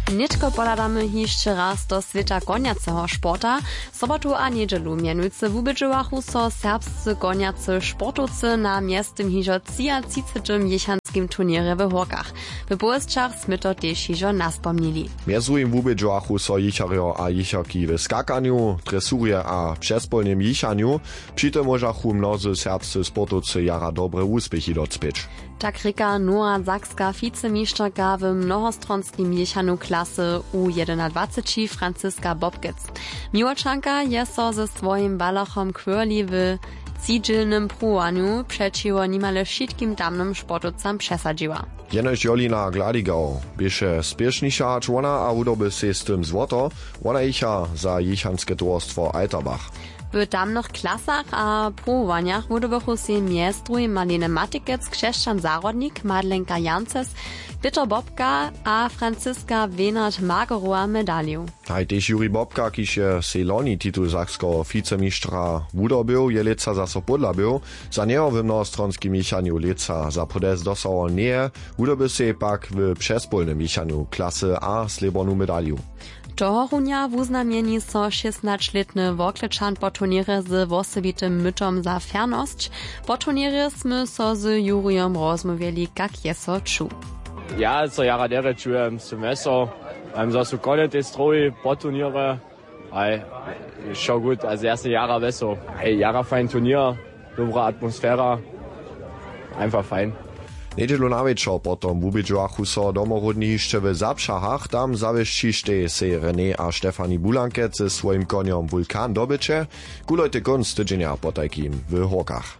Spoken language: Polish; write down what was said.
Nitko podadamy hišće raz do sveta konjaceho športa. Sobotu a nedželu mienujce wubydźowachu so serbscy konjacy športovcy na miestym hižo 30. jechanskim turnierze w Horkach. W Bolesčach sme to tež hižo naspomnili. Mjezu im wubydźowachu so jicharjo a jicharki w skakanju, tresurje a přespolnym jichaniu. Przy tym możachu mnozy serbscy sportovcy jara dobre úspěchy docpěć. Tak rika Nora Sakska vicemistrka w mnohostronskim jechanu klasy U21 Franziska Bobkic. Miłoczanka je so ze swoim balachom kwörli w cidźilnym pruwaniu przeciwo nimale wszystkim damnym sportowcom przesadziła. Jenož Jolina Gladigau běše spěšniša ač ona a udoby se z tym złoto, ona icha za jichanske towarstwo Alterbach. W damnych klasach a pruwaniach wudobychu se miestruj Marlene Matikec, Krzeszczan Zarodnik, Madlenka Jances, Peter Bobka a Franziska Wenert-Mageroa medaliu. Haj tež Juri Bobka, kiž je se loni titul saksko vicemistra wudobył, je leca zaso podlabył, za neho w mnohostronskim jichanju leca za podest dosahol nie, wudoby se pak w přespolnym jichanju klasy A srebrnu medaliu. Toho runja wuznamieni so 16-letny Worklečan po turnierze z wosebitym mytom za fernosć. Po turnierze sme so z Jurijem rozmawiali, jak je so czu. Ja, co jara dere czułem semestr, za su konec stroji po turnierze, schon gut, also erste Jahre besser. Jara fein Turnier, dobra Atmosphära, einfach fein. Nedźelu na večer potom wubydźowachu so domorodni hišće w Zapšahach, tam zawieszčište se René a Štefani Bulankec ze svojim konjom Vulkan dobyće, kulojte konc tydźenja potajkim w Horkach.